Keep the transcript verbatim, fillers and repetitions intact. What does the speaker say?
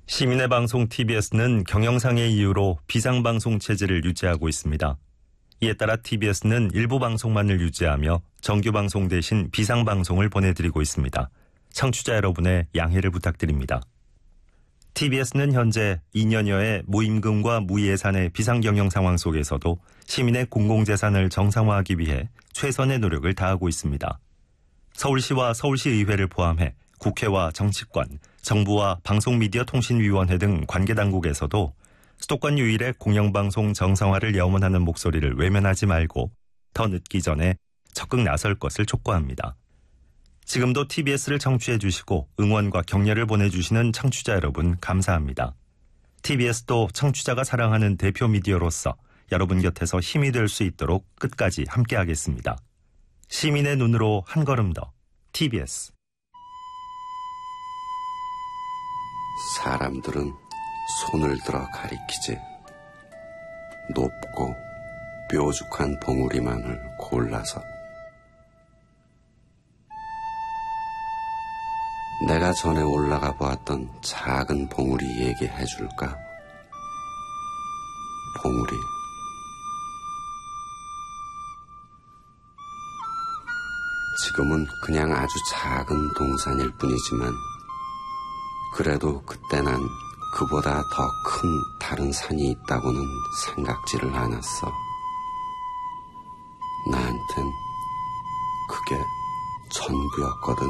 시민의 방송 티비에스는 경영상의 이유로 비상방송 체제를 유지하고 있습니다. 이에 따라 티비에스는 일부 방송만을 유지하며 정규방송 대신 비상방송을 보내드리고 있습니다. 청취자 여러분의 양해를 부탁드립니다. 티비에스는 현재 이 년여의 무임금과 무예산의 비상경영 상황 속에서도 시민의 공공재산을 정상화하기 위해 최선의 노력을 다하고 있습니다. 서울시와 서울시의회를 포함해 국회와 정치권, 정부와 방송미디어통신위원회 등 관계당국에서도 수도권 유일의 공영방송 정상화를 염원하는 목소리를 외면하지 말고 더 늦기 전에 적극 나설 것을 촉구합니다. 지금도 티비에스를 청취해 주시고 응원과 격려를 보내주시는 청취자 여러분 감사합니다. 티비에스도 청취자가 사랑하는 대표 미디어로서 여러분 곁에서 힘이 될 수 있도록 끝까지 함께하겠습니다. 시민의 눈으로 한 걸음 더 티비에스. 사람들은 손을 들어 가리키지. 높고 뾰족한 봉우리만을 골라서. 내가 전에 올라가 보았던 작은 봉우리 얘기해 줄까? 봉우리. 지금은 그냥 아주 작은 동산일 뿐이지만 그래도 그때 난 그보다 더 큰 다른 산이 있다고는 생각지를 않았어. 나한텐 그게 전부였거든.